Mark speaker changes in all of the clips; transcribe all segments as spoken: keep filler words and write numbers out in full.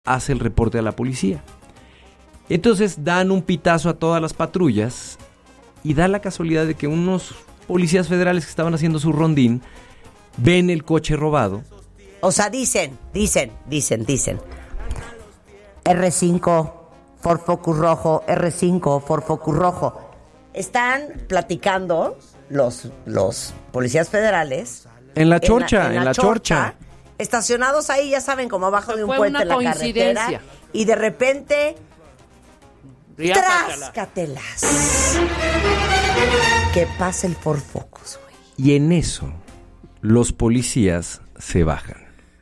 Speaker 1: hace el reporte a la policía. Entonces dan un pitazo a todas las patrullas y da la casualidad de que unos policías federales que estaban haciendo su rondín ven el coche robado.
Speaker 2: O sea, dicen, dicen, dicen, dicen. erre cinco, Ford Focus rojo, erre cinco, Ford Focus rojo. Están platicando los, los policías federales.
Speaker 1: En la chorcha,
Speaker 2: en la, en la,
Speaker 1: en la chorcha.
Speaker 2: chorcha. Estacionados ahí, ya saben, como abajo de un
Speaker 3: Fue
Speaker 2: puente
Speaker 3: una
Speaker 2: en la
Speaker 3: coincidencia.
Speaker 2: carretera. Y de repente...
Speaker 3: Riácatela.
Speaker 2: ¡Tráscatelas! Que pasa el Ford Focus, güey.
Speaker 1: Y en eso, los policías se bajan.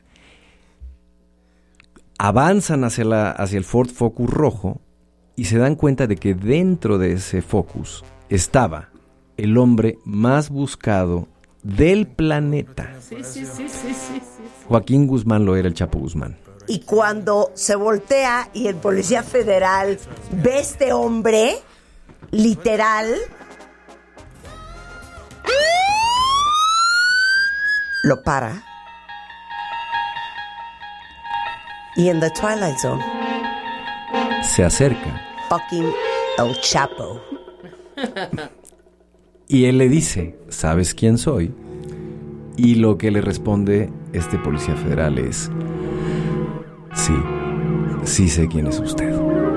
Speaker 1: Avanzan hacia, la, hacia el Ford Focus rojo y se dan cuenta de que dentro de ese Focus estaba el hombre más buscado del planeta.
Speaker 3: Sí, sí, sí, sí, sí, sí.
Speaker 1: Joaquín Guzmán lo era, el Chapo Guzmán.
Speaker 2: Y cuando se voltea y el policía federal ve a este hombre, literal, lo para. Y en The Twilight Zone,
Speaker 1: Se acerca
Speaker 2: fucking El Chapo.
Speaker 1: y él le dice, ¿sabes quién soy? Y lo que le responde este policía federal es, sí, sí sé quién es usted.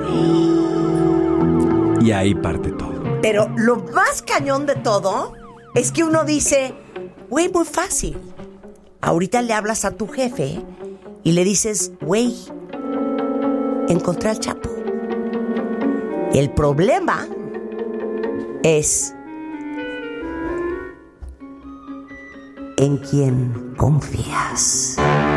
Speaker 1: Y ahí parte todo.
Speaker 2: Pero lo más cañón de todo es que uno dice, güey, muy fácil. Ahorita le hablas a tu jefe y le dices, güey, encontré al Chapo. El problema es en quién confías.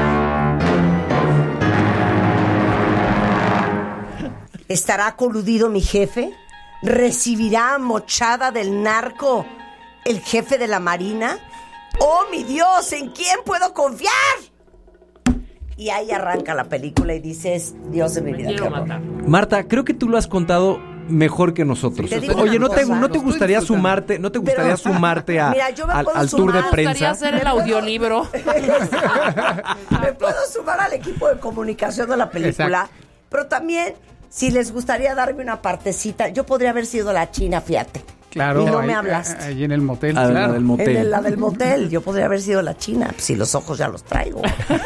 Speaker 2: ¿Estará coludido mi jefe? ¿Recibirá mochada del narco el jefe de la Marina? ¡Oh, mi Dios! ¿En quién puedo confiar? Y ahí arranca la película y dices, Dios de mi vida, qué horror.
Speaker 1: Marta, creo que tú lo has contado mejor que nosotros.
Speaker 2: Te digo
Speaker 1: Oye,
Speaker 2: una
Speaker 1: ¿no te,
Speaker 2: cosa.
Speaker 1: ¿no te
Speaker 2: Lo
Speaker 1: gustaría sumarte, no te gustaría
Speaker 2: Pero-
Speaker 1: sumarte a,
Speaker 2: Mira, yo me
Speaker 1: al,
Speaker 2: puedo
Speaker 1: al tour de
Speaker 2: sumar.
Speaker 3: Me gustaría
Speaker 1: prensa?
Speaker 3: hacer el audiolibro.
Speaker 2: Me puedo sumar al equipo de comunicación de la película, pero también, si les gustaría darme una partecita, yo podría haber sido la china, fíjate.
Speaker 4: Claro.
Speaker 2: Y no
Speaker 4: ahí,
Speaker 2: me hablaste.
Speaker 4: Ahí en el motel,
Speaker 1: Ah,
Speaker 4: claro.
Speaker 1: del motel.
Speaker 2: En el- la del motel, yo podría haber sido la china, si los ojos ya los traigo.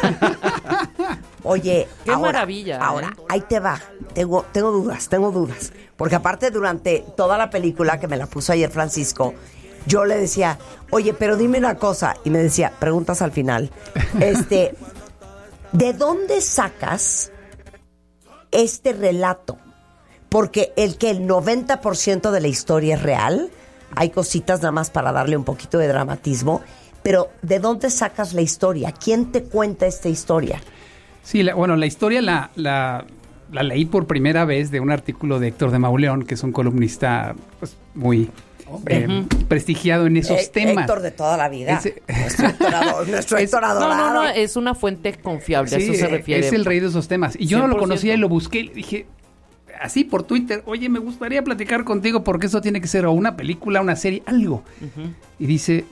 Speaker 2: Oye,
Speaker 3: Qué
Speaker 2: ahora,
Speaker 3: maravilla, ¿eh?
Speaker 2: ahora, ahí te va. Tengo, tengo dudas, tengo dudas. Porque aparte, durante toda la película que me la puso ayer Francisco, yo le decía, oye, pero dime una cosa. Y me decía, preguntas al final. Este, ¿de dónde sacas este relato? Porque el que el noventa por ciento de la historia es real, hay cositas nada más para darle un poquito de dramatismo, pero ¿de dónde sacas la historia? ¿Quién te cuenta esta historia?
Speaker 4: Sí, la- bueno, la historia la, la, la leí por primera vez de un artículo de Héctor de Mauleón, que es un columnista pues, muy eh, prestigiado en esos
Speaker 2: Eh,
Speaker 4: temas.
Speaker 2: Héctor de toda la vida.
Speaker 4: Ese-
Speaker 2: Nuestro Héctor ado- nuestro
Speaker 4: Es-
Speaker 2: Héctor
Speaker 3: No,
Speaker 2: adorado.
Speaker 3: no, no, es una fuente confiable, a
Speaker 4: Sí,
Speaker 3: eso se refiere.
Speaker 4: es el rey de esos temas. Y yo no lo
Speaker 3: cien por ciento.
Speaker 4: conocía y lo busqué y dije, así por Twitter, oye, me gustaría platicar contigo porque eso tiene que ser o una película, una serie, algo. Y dice,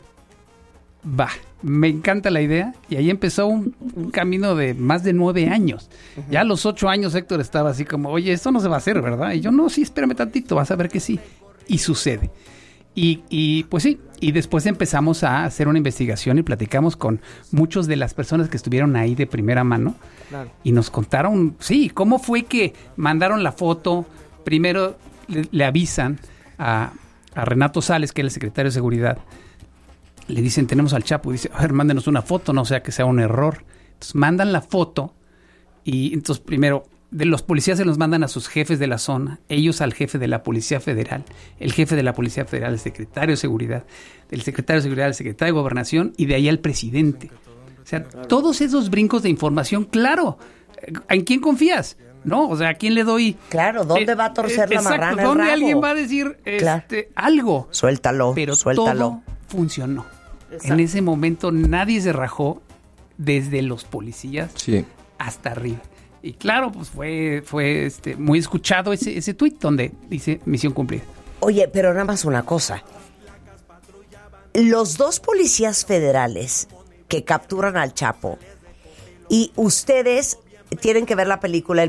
Speaker 4: va, me encanta la idea. Y ahí empezó un, un camino de más de nueve años. Ya a los ocho años Héctor estaba así como, oye, esto no se va a hacer, ¿verdad? Y yo, no, sí, espérame tantito, vas a ver que sí. Y sucede. Y, y pues sí, y después empezamos a hacer una investigación y platicamos con muchos de las personas que estuvieron ahí de primera mano.
Speaker 3: Claro.
Speaker 4: Y nos contaron, sí, cómo fue que mandaron la foto. Primero le, le avisan a, a Renato Sales, que es el secretario de Seguridad. Le dicen, tenemos al Chapo. Y dice, a ver, mándenos una foto, no sea que sea un error. Entonces mandan la foto y entonces primero de los policías se los mandan a sus jefes de la zona, ellos al jefe de la Policía Federal, el jefe de la Policía Federal, el secretario de Seguridad, el secretario de Seguridad, el secretario de Gobernación y de ahí al presidente. O sea, todos esos brincos de información, claro, ¿en quién confías? ¿No? O sea, ¿a quién le doy?
Speaker 2: Claro, ¿dónde va a torcer la
Speaker 4: exacto,
Speaker 2: marrana el
Speaker 4: ¿dónde
Speaker 2: rabo?
Speaker 4: alguien va a decir
Speaker 2: Claro.
Speaker 4: este, algo?
Speaker 2: Suéltalo,
Speaker 4: Pero
Speaker 2: suéltalo.
Speaker 4: todo funcionó.
Speaker 3: Exacto.
Speaker 4: En ese momento nadie se rajó, desde los policías
Speaker 1: Sí.
Speaker 4: hasta arriba. Y claro, pues fue, fue este, muy escuchado ese, ese tuit donde dice misión cumplida.
Speaker 2: Oye, pero nada más una cosa. Los dos policías federales que capturan al Chapo y ustedes tienen que ver la película.